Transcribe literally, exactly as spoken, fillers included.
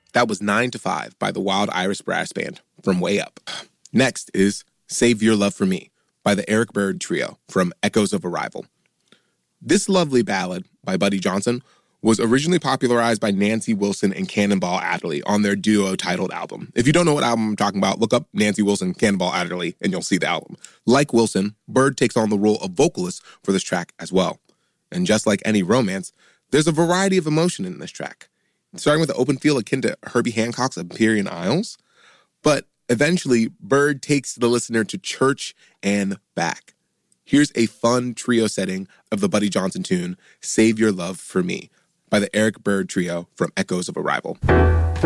That was nine to five by the Wild Iris Brass Band from Way Up. Next is Save Your Love for Me by the Eric Byrd Trio from Echoes of Arrival. This lovely ballad by Buddy Johnson was originally popularized by Nancy Wilson and Cannonball Adderley on their duo-titled album. If you don't know what album I'm talking about, look up Nancy Wilson, Cannonball Adderley, and you'll see the album. Like Wilson, Byrd takes on the role of vocalist for this track as well. And just like any romance, there's a variety of emotion in this track, starting with an open feel akin to Herbie Hancock's Empyrean Isles. But eventually, Byrd takes the listener to church and back. Here's a fun trio setting of the Buddy Johnson tune, Save Your Love for Me, by the Eric Byrd Trio from Echoes of Arrival.